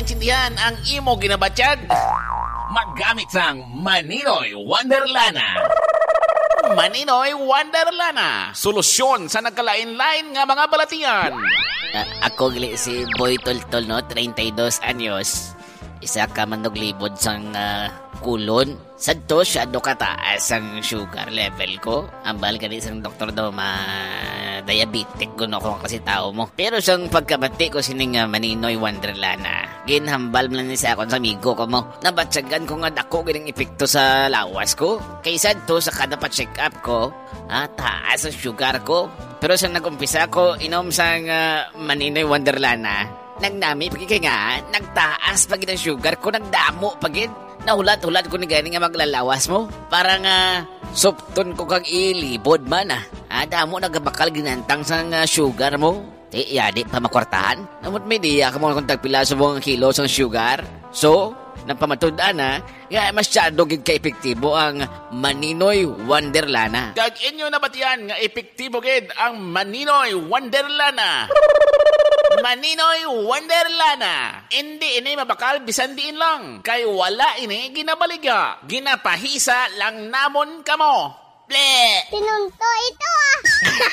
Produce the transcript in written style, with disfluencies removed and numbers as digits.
maintindihan ang imo ginabatyag? Maggamit sang Maninoy Wonderlana. Maninoy Wonderlana, solusyon sa nagkalain-lain nga mga balatian. Ako gali si Boy Toltol, no? 32 anyos. Isa ka manuglibod sang kulon. Sadto siya do kataas ang sugar level ko. Ambal ka isang doktor daw diabetic ko no kung kasi tao mo. Pero siyang pagkabati ko sining Maninoy Wonderlana. Ginhambal mo lang niya ako sa amigo ko mo. Nabatsagan ko nga dako gining epekto sa lawas ko. Kaysa to sa kada pa-check up ko, taas ang sugar ko. Pero siyang nag-umpisa ko inom sang Maninoy Wonderlana. Nagnami pagkikay nga, nagtaas pagid ang sugar ko, nagdamo pagid. Nahulat-hulat ko ni gani nga maglalawas mo. Parang supton ko kang ilibod man damo nagabakal ginantang sa sugar mo. Yadi pa makwartahan. Namot may diya ka mo kung tagpila sa mga kilo sa sugar. So, napamatudaan nga masyado gid ka-epektibo ang Maninoy Wonderlana. Kag inyo nabatian nga epektibo gid ang Maninoy Wonderlana. Maninoy Wonderlana. Hindi ini mabakal bisan diin lang. Kay wala ini ginabaliga. Ginapahisa lang namon kamo. Ble! Tinunto ito